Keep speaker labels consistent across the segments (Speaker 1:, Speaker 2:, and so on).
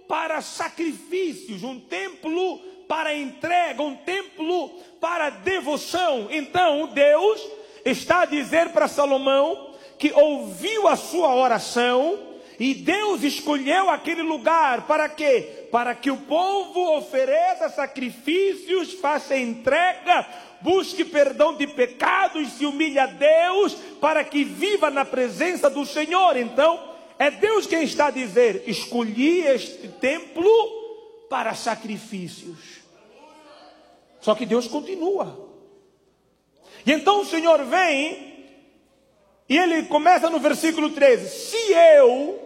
Speaker 1: para sacrifícios, um templo para entrega, um templo para devoção. Então Deus está a dizer para Salomão que ouviu a sua oração e Deus escolheu aquele lugar para quê? Para que o povo ofereça sacrifícios, faça entrega, busque perdão de pecados, se humilhe a Deus, para que viva na presença do Senhor. Então, é Deus quem está a dizer: escolhi este templo para sacrifícios. Só que Deus continua. E então o Senhor vem e ele começa no versículo 13: se eu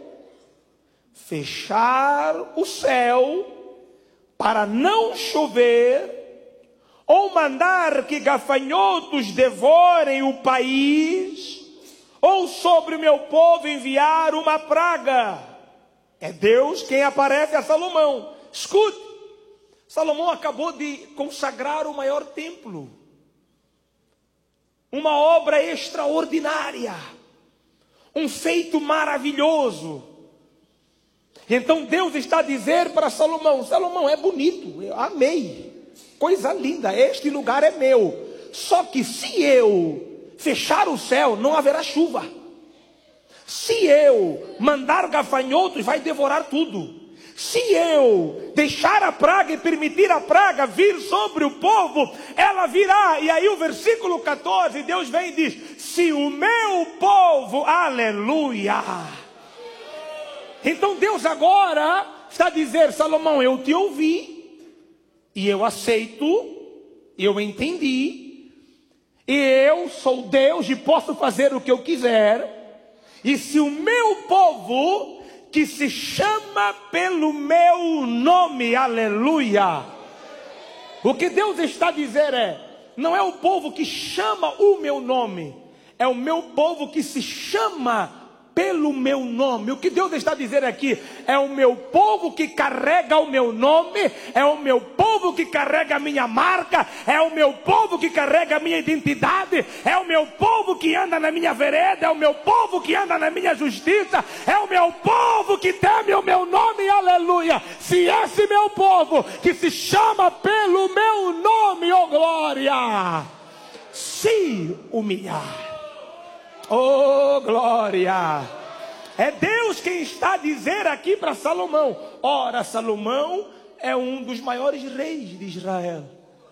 Speaker 1: fechar o céu para não chover, ou mandar que gafanhotos devorem o país, ou sobre o meu povo enviar uma praga. É Deus quem aparece a Salomão. Escute, Salomão acabou de consagrar o maior templo, uma obra extraordinária, um feito maravilhoso. Então Deus está a dizer para Salomão: Salomão, é bonito, eu amei, coisa linda, este lugar é meu. Só que se eu fechar o céu, não haverá chuva. Se eu mandar gafanhotos, vai devorar tudo. Se eu deixar a praga e permitir a praga vir sobre o povo, ela virá. E aí o versículo 14, Deus vem e diz: se o meu povo, aleluia. Então Deus agora está a dizer: Salomão, eu te ouvi, e eu aceito, eu entendi, e eu sou Deus e posso fazer o que eu quiser. E se o meu povo, que se chama pelo meu nome, aleluia. O que Deus está a dizer não é o povo que chama o meu nome, é o meu povo que se chama pelo meu nome. O que Deus está a dizer aqui é o meu povo que carrega o meu nome, é o meu povo que carrega a minha marca, é o meu povo que carrega a minha identidade, é o meu povo que anda na minha vereda, é o meu povo que anda na minha justiça, é o meu povo que teme o meu nome, aleluia. Se esse meu povo que se chama pelo meu nome, oh glória, se humilhar, oh glória, é Deus quem está a dizer aqui para Salomão. Ora, Salomão é um dos maiores reis de Israel,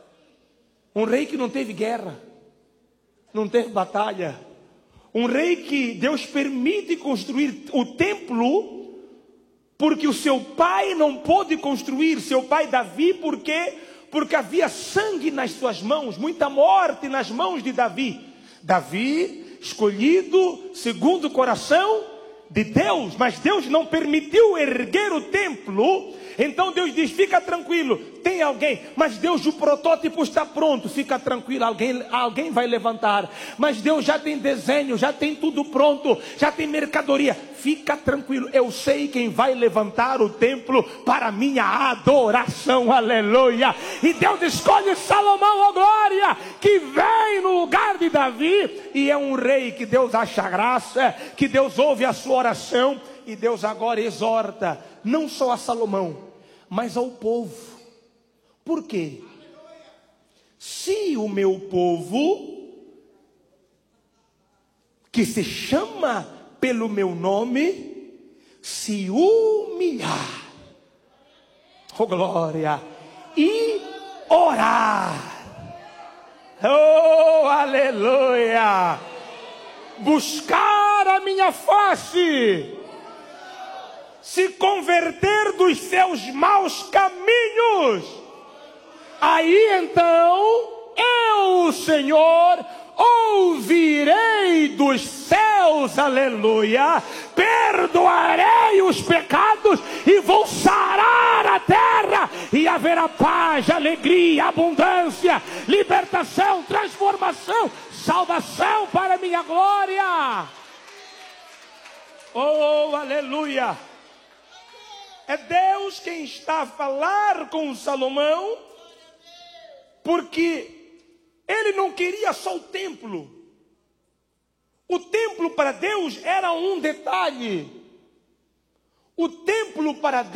Speaker 1: um rei que não teve guerra, não teve batalha, um rei que Deus permite construir o templo, porque o seu pai não pôde construir, seu pai Davi, porque havia sangue nas suas mãos, muita morte nas mãos de Davi. Davi, escolhido segundo o coração de Deus, mas Deus não permitiu erguer o templo. Então Deus diz: fica tranquilo, tem alguém, mas Deus, o protótipo está pronto, fica tranquilo, alguém vai levantar. Mas Deus já tem desenho, já tem tudo pronto, já tem mercadoria, fica tranquilo, eu sei quem vai levantar o templo para minha adoração, aleluia. E Deus escolhe Salomão, oh glória, que vem no lugar de Davi, e é um rei que Deus acha graça, que Deus ouve a sua oração. E Deus agora exorta, não só a Salomão, mas ao povo. Por quê? Se o meu povo, que se chama pelo meu nome, se humilhar, oh glória, e orar, oh aleluia, buscar a minha face, se converter dos seus maus caminhos, aí então eu, Senhor, ouvirei dos céus, aleluia, perdoarei os pecados e vou sarar a terra, e haverá paz, alegria, abundância, libertação, transformação, salvação para a minha glória. Oh, aleluia. É Deus quem está a falar com Salomão, porque ele não queria só o templo. O templo para Deus era um detalhe. O templo para